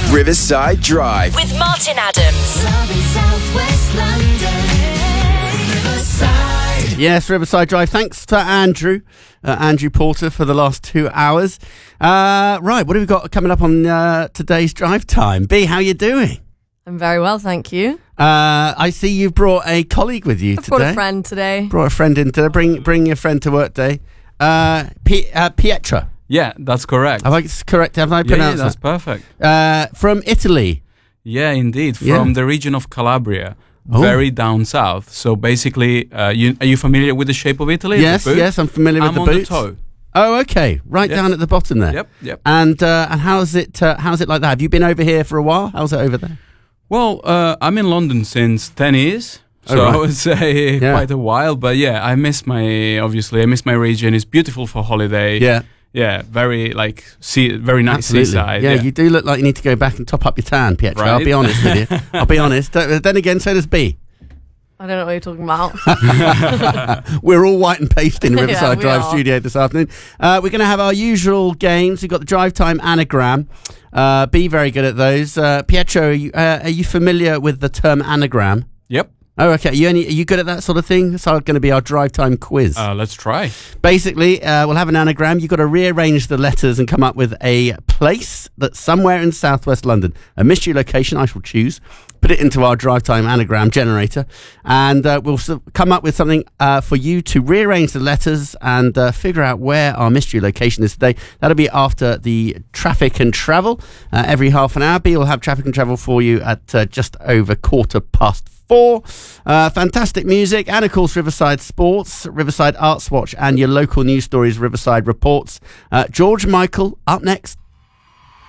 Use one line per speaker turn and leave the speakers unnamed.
Riverside Drive
with Martin Adams.
Yes, Riverside Drive. Thanks to Andrew Porter for the last 2 hours. Right, what have we got coming up on today's drive time? B, how you doing?
I'm very well, thank you.
I see you've brought a colleague with you today.
Brought a friend today.
Brought a friend in today. Bring your friend to work day. Pietra.
Yeah, that's correct.
Have I pronounced
Yeah, that's perfect.
From Italy.
Yeah, indeed. From the region of Calabria.
Oh.
Very down south. So basically, are you familiar with the shape of Italy?
Yes, I'm familiar with the boots.
I'm on the toe.
Oh, okay. Right down at the bottom there.
Yep.
And how's it like that? Have you been over here for a while? How's it over there?
Well, I'm in London since 10 years. So
right.
I would say quite a while. But yeah, I miss my region. It's beautiful for holiday.
Yeah.
Yeah, very very nice
Absolutely.
seaside.
Yeah, you do look like you need to go back and top up your tan, Pietro.
Right?
I'll be honest with you. I'll be honest. Then again, so does B.
I don't know what you're talking about.
We're all white and pasty in Riverside
we
Drive
are.
studio this afternoon. We're going to have our usual games. We've got the drive time anagram. B, very good at those. Pietro, are you familiar with the term anagram?
Yep.
Oh, okay. Are you good at that sort of thing? That's going to be our drive time quiz.
Let's try.
Basically, we'll have an anagram. You've got to rearrange the letters and come up with a place that's somewhere in southwest London. A mystery location I shall choose. Put it into our drive time anagram generator. And we'll come up with something for you to rearrange the letters and figure out where our mystery location is today. That'll be after the traffic and travel. Every half an hour, B will have traffic and travel for you at just over 4:15. Fantastic music and of course Riverside Sports, Riverside Arts Watch and your local news stories, Riverside Reports. George Michael up next.